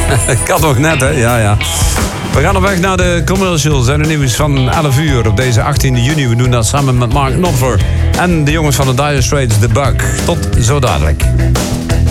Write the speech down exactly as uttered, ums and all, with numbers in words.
Kan toch net, hè? Ja, ja. We gaan op weg naar de commercials en de nieuws van elf uur op deze achttiende juni. We doen dat samen met Mark Knopfler en de jongens van de Dire Straits, The Bug. Tot zo dadelijk.